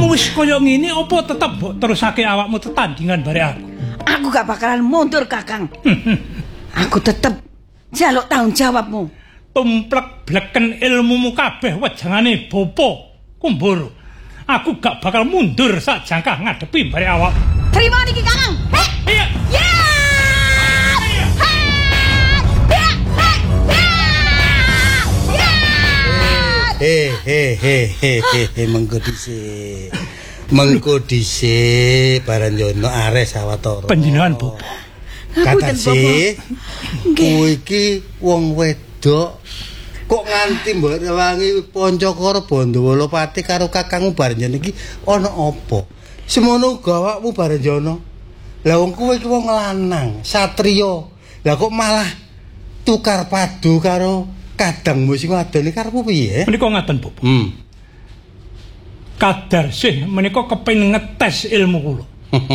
Wis kaya ngene apa tetep mbok terusake awakmu tetandingan bare aku? Aku gak bakalan mundur, Kakang. Aku tetep jaluk tanggung jawabmu. Tumplek bleken ilmumu kabeh wejangane Bopo Kumboro. Aku gak bakal mundur sak jangkah ngadepi bare awak. Terima niki, Kakang. Iya. Ya! Mengko dhisik Baranjono arek sawetara. Panjenengan Bopo. Kata sih, kowe iki wong wedok kok nganti mbok rewangi Pancakara Bandawalapati karo kakangmu Baranjono iki ana apa? Semono uga awakmu Baranjono. Lah wong kowe iki wong lanang, satriya. Lah kok malah tukar padu karo kadangmu sing wadon iki karepmu piye? Menika ngaten Bopo. Kadar sih menika kepengin ngetes ilmu kula.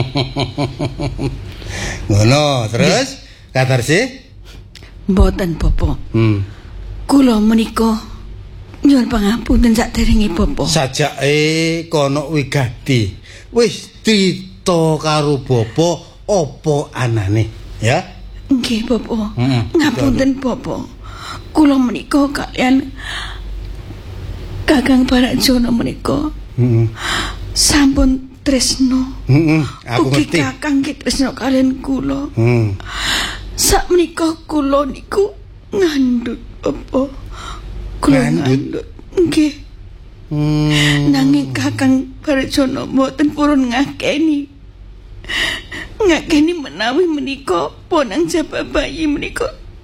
Ngono, terus kadar sih? Mboten, Bopo. Kula menika nyuwun pangapunten saderenge Bopo. Sajake kono wigati. Wis crita karo Bopo apa anane, ya? Nggih, Bopo. Ngapunten, Bopo. Kula menika kalian Kakang Baranjono menika sampun tresno. Aku ugi ngerti. Kakang tresno kalian kula. Sak menika kula niku ngandhut apa? Kula ngandhut. Nggih. Nanging Kakang Baranjono mboten purun ngakeni. Ngakeni menawi menika ponang jaba bayi menika.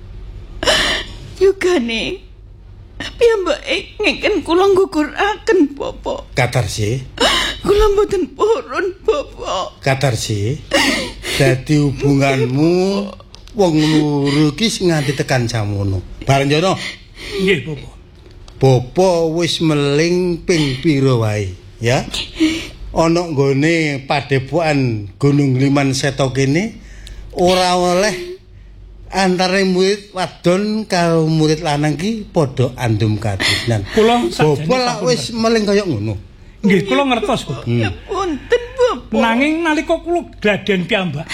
Yugane piyambake ngeken kula ngguguraken Bopo. Katar sih. Kula mboten purun, Bopo. Katar sih. Dadi hubunganmu wong loro iki nganti tekan samono. Baranjono. Nggih, Bopo. Bopo wis meling ping pira wae, ya? Ana nggone padepokan Gunung Liman Seto kene ora oleh antara murid wadon karo murid lanang ki padha andum katresnan. Kula Bopo lak wis meling kaya ngono. Nggih, kula ngertos, Bopo. Punten, Bopo. Nanging nalika kula gladen piyambak.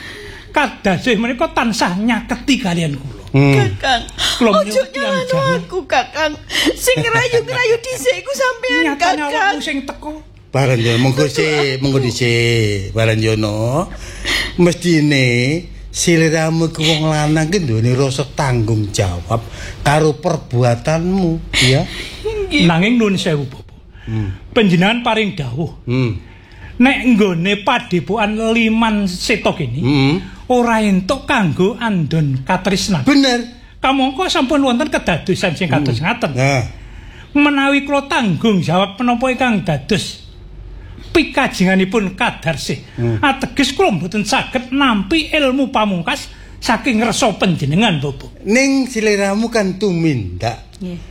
Kadasih menika tansah nyaketi kalian kula. Kakang, Kula ojo menika tiyang nyalano jahat. aku, Kakang. Sing ngerayu-ngerayu dhisik iku sampean, Nyatane Kakang. awakmu sing teko. Baranjono monggo dhisik Baranjono. Mestine siliramu ku wong lanang ki duweni rasa tanggung jawab karo perbuatanmu, ya. Nanging nuwun sewu, Bopo. Panjenengan paring dawuh. Nek nggone padepokan Liman Seto kene ora entuk kanggo andon katresnan. Bener. Kamangka sampun wonten kedadosan sing kados ngaten. Nah, Menawi kula tanggung jawab menapa ingkang dados pikajenganipun Kadarsih. Ateges kula mboten saged nampi ilmu pamungkas saking resa panjenengan, Bopo. ning siliramu kan tumindak.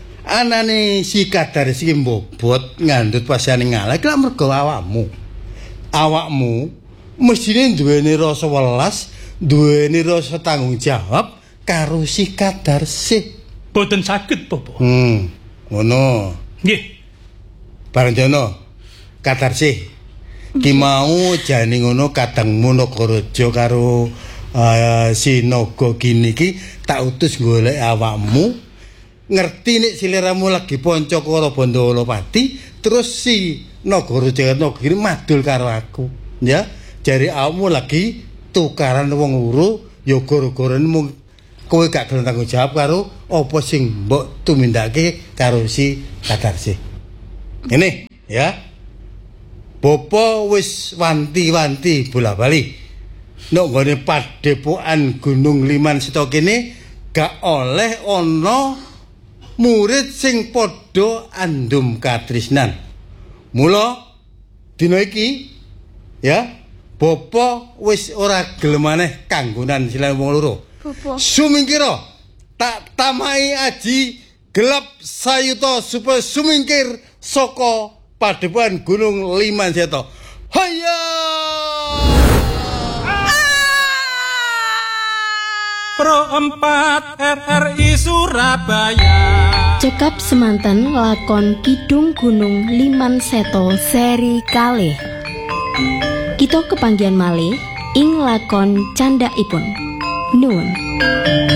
Anane si Kadarsih mbobot ngandhut pasane ngalah iki lak mergo awakmu. Awakmu mestine duweni rasa welas, duweni rasa tanggung jawab karo si Kadarsih. Boten saged, Bopo. Ngono. Nggih. Baranjono, Kadarsih. Ki mau jane ngono kadangmu Nagaraja karo si Naga Gini ki tak utus golek awakmu. Ngerti nek siliramu lagi Pancakara Bandawalapati, terus si Nagaraja Gini madul karo aku. Ya, jare awakmu lagi tukaran wong loro ya gara-gara mung kowe gak gelem tanggung jawab karo apa sing mbok tumindake karo si Kadarsih. Ini ya. Bopo wis wanti-wanti bola-bali. Nek nggone padepokan Gunung Liman Seto kene gak oleh ana murid sing padha andum katresnan. Mula dina iki ya Bopo wis ora gelem maneh kanggonan silang wong loro. Sumingkira tak tamai aji gelap sayuta supaya sumingkir saka padepokan Gunung Liman Seto. Haya! Pro 4 RRI Surabaya. Cekap Semanten lakon Kidung Gunung Liman Seto seri kalih. Kita kepanggihan malih ing lakon candhaipun. Nuwun.